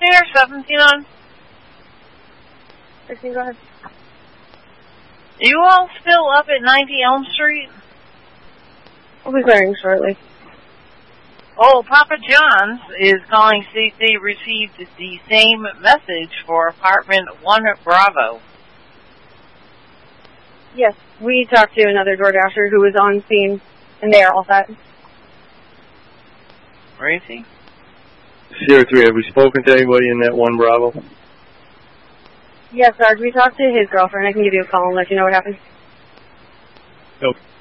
16 or 17 on? 16, go ahead. You all still up at 90 Elm Street? I'll be clearing shortly. Oh, Papa John's is calling to see if they received the same message for apartment 1 Bravo. Yes, we talked to another DoorDasher who was on scene, and they are all set. Where is he? Sierra 3, have we spoken to anybody in that 1 Bravo? Yes, Sarge, we talked to his girlfriend. I can give you a call and let you know what happened. Okay.